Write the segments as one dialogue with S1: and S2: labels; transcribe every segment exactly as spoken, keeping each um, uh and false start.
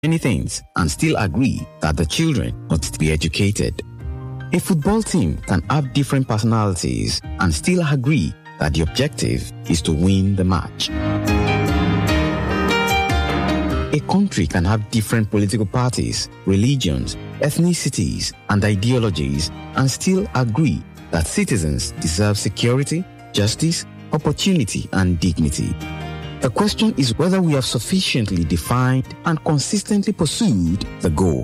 S1: many things and still agree that the children must be educated. A football team can have different personalities and still agree that the objective is to win the match. A country can have different political parties, religions, ethnicities, and ideologies and still agree that citizens deserve security, justice, opportunity, and dignity. The question is whether we have sufficiently defined and consistently pursued the goal.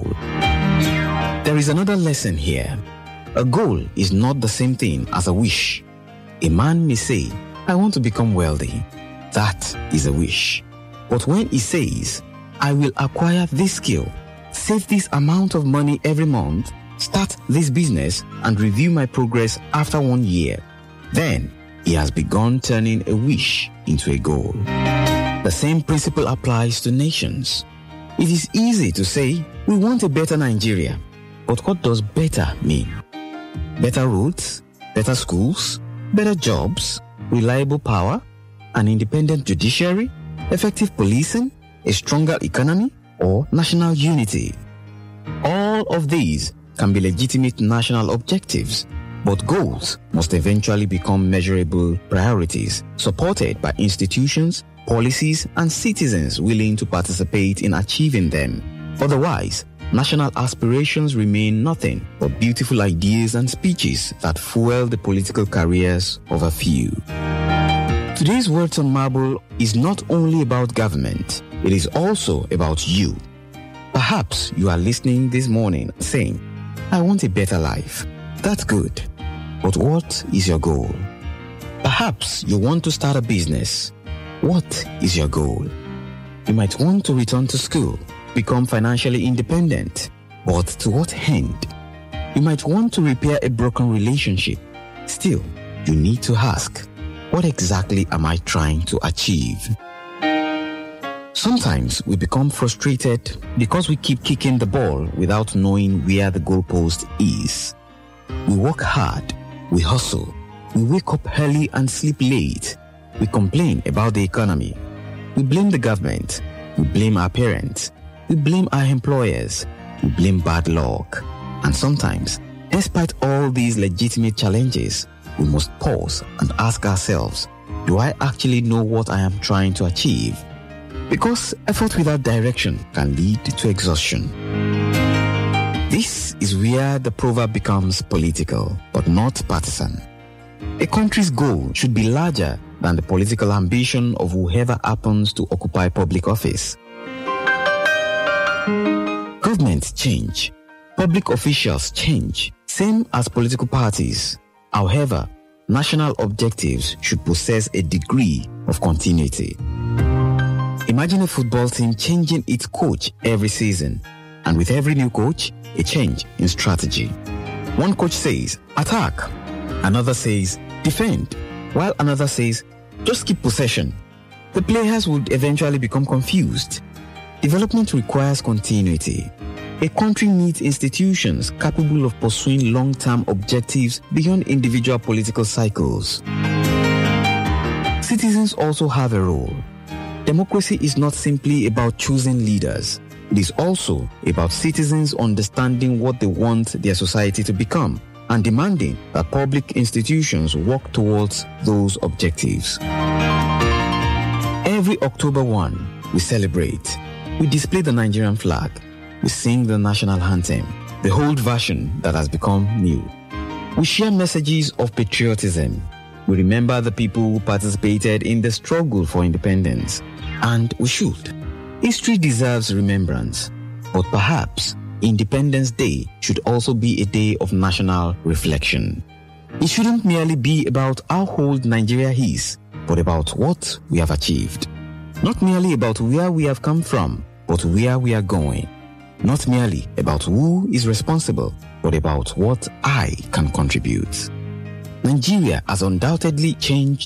S1: There is another lesson here. A goal is not the same thing as a wish. A man may say, I want to become wealthy. That is a wish. But when he says, I will acquire this skill, save this amount of money every month, start this business, and review my progress after one year, then he has begun turning a wish into a goal. The same principle applies to nations. It is easy to say, we want a better Nigeria. But what does better mean? Better roads, better schools, better jobs, reliable power, an independent judiciary, effective policing, a stronger economy, or national unity. All of these can be legitimate national objectives, but goals must eventually become measurable priorities supported by institutions, policies, and citizens willing to participate in achieving them. Otherwise, national aspirations remain nothing but beautiful ideas and speeches that fuel the political careers of a few. Today's Words on Marble is not only about government, it is also about you. Perhaps you are listening this morning saying, I want a better life. That's good. But what is your goal? Perhaps you want to start a business. What is your goal? You might want to return to school, become financially independent. But to what end? You might want to repair a broken relationship. Still, you need to ask, what exactly am I trying to achieve? Sometimes we become frustrated because we keep kicking the ball without knowing where the goalpost is. We work hard, we hustle, we wake up early and sleep late. We complain about the economy. We blame the government. We blame our parents. We blame our employers. We blame bad luck. And sometimes, despite all these legitimate challenges, we must pause and ask ourselves, do I actually know what I am trying to achieve? Because effort without direction can lead to exhaustion. This is where the proverb becomes political, but not partisan. A country's goal should be larger than the political ambition of whoever happens to occupy public office. Governments change. Public officials change. Same as political parties. However, national objectives should possess a degree of continuity. Imagine a football team changing its coach every season, and with every new coach, a change in strategy. One coach says, attack. Another says, defend. While another says, just keep possession. The players would eventually become confused. Development requires continuity. A country needs institutions capable of pursuing long-term objectives beyond individual political cycles. Citizens also have a role. Democracy is not simply about choosing leaders. It is also about citizens understanding what they want their society to become and demanding that public institutions work towards those objectives. Every October first, we celebrate. We display the Nigerian flag. We sing the national anthem, the old version that has become new. We share messages of patriotism. We remember the people who participated in the struggle for independence. And we should. History deserves remembrance. But perhaps Independence Day should also be a day of national reflection. It shouldn't merely be about how old Nigeria is, but about what we have achieved. Not merely about where we have come from, but where we are going. Not merely about who is responsible, but about what I can contribute. Nigeria has undoubtedly changed